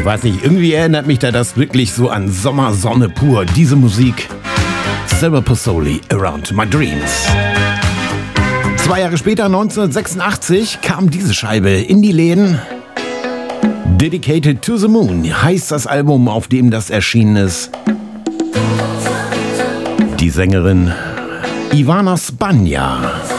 weiß nicht, irgendwie erinnert mich da das wirklich so an Sommersonne pur. Diese Musik. Silver Pozzoli, Around My Dreams. 2 Jahre später, 1986, kam diese Scheibe in die Läden. Dedicated to the Moon heißt das Album, auf dem das erschienen ist. Die Sängerin Ivana Spanja.